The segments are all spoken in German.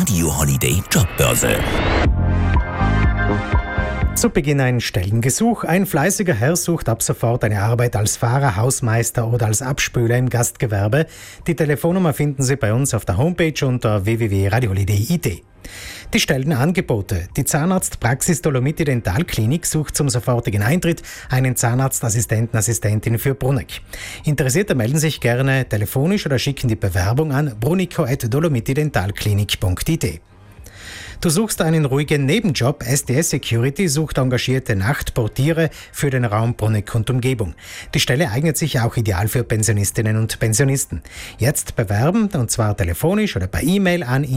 Radio Holiday Jobbörse. Zu Beginn ein Stellengesuch. Ein fleißiger Herr sucht ab sofort eine Arbeit als Fahrer, Hausmeister oder als Abspüler im Gastgewerbe. Die Telefonnummer finden Sie bei uns auf der Homepage unter www.radioholiday.it. Die Stellenangebote. Die Zahnarztpraxis Dolomiti Dentalklinik sucht zum sofortigen Eintritt einen Zahnarztassistenten, Assistentin für Bruneck. Interessierte melden sich gerne telefonisch oder schicken die Bewerbung an brunico@dolomitidentalklinik.it. Du suchst einen ruhigen Nebenjob. SDS Security sucht engagierte Nachtportiere für den Raum Bruneck und Umgebung. Die Stelle eignet sich auch ideal für Pensionistinnen und Pensionisten. Jetzt bewerben, und zwar telefonisch oder per E-Mail an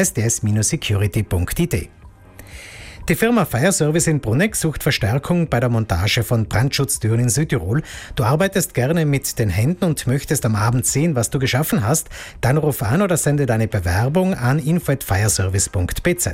info@sds-security.it. Die Firma Fire Service in Bruneck sucht Verstärkung bei der Montage von Brandschutztüren in Südtirol. Du arbeitest gerne mit den Händen und möchtest am Abend sehen, was du geschaffen hast? Dann ruf an oder sende deine Bewerbung an info@fireservice.bz.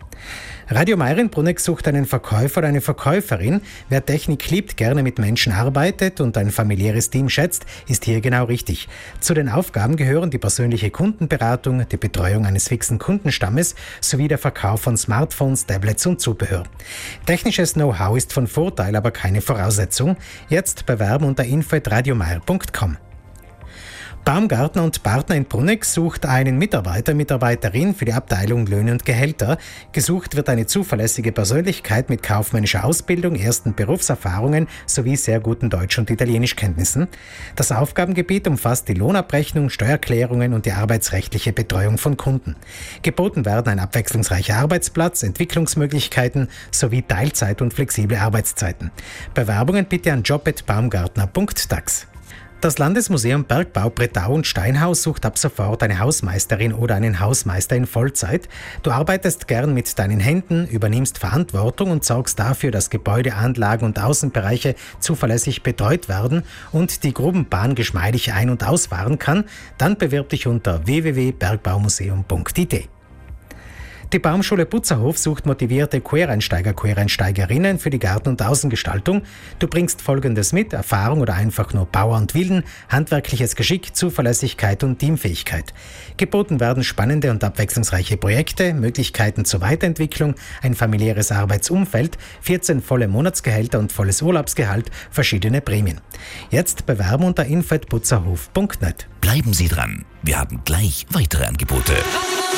Radio Meier in Bruneck sucht einen Verkäufer oder eine Verkäuferin. Wer Technik liebt, gerne mit Menschen arbeitet und ein familiäres Team schätzt, ist hier genau richtig. Zu den Aufgaben gehören die persönliche Kundenberatung, die Betreuung eines fixen Kundenstammes sowie der Verkauf von Smartphones, Tablets und Zubehör. Technisches Know-how ist von Vorteil, aber keine Voraussetzung. Jetzt bewerben unter info@radiomeier.com. Baumgartner und Partner in Bruneck sucht einen Mitarbeiterin für die Abteilung Löhne und Gehälter. Gesucht wird eine zuverlässige Persönlichkeit mit kaufmännischer Ausbildung, ersten Berufserfahrungen sowie sehr guten Deutsch- und Italienischkenntnissen. Das Aufgabengebiet umfasst die Lohnabrechnung, Steuererklärungen und die arbeitsrechtliche Betreuung von Kunden. Geboten werden ein abwechslungsreicher Arbeitsplatz, Entwicklungsmöglichkeiten sowie Teilzeit- und flexible Arbeitszeiten. Bewerbungen bitte an job@baumgartner.tax. Das Landesmuseum Bergbau Bretau und Steinhaus sucht ab sofort eine Hausmeisterin oder einen Hausmeister in Vollzeit. Du arbeitest gern mit deinen Händen, übernimmst Verantwortung und sorgst dafür, dass Gebäude, Anlagen und Außenbereiche zuverlässig betreut werden und die Grubenbahn geschmeidig ein- und ausfahren kann. Dann bewirb dich unter www.bergbaumuseum.it. Die Baumschule Butzerhof sucht motivierte Quereinsteigerinnen für die Garten- und Außengestaltung. Du bringst Folgendes mit: Erfahrung oder einfach nur Bauer und Willen, handwerkliches Geschick, Zuverlässigkeit und Teamfähigkeit. Geboten werden spannende und abwechslungsreiche Projekte, Möglichkeiten zur Weiterentwicklung, ein familiäres Arbeitsumfeld, 14 volle Monatsgehälter und volles Urlaubsgehalt, verschiedene Prämien. Jetzt bewerben unter info@butzerhof.net. Bleiben Sie dran, wir haben gleich weitere Angebote.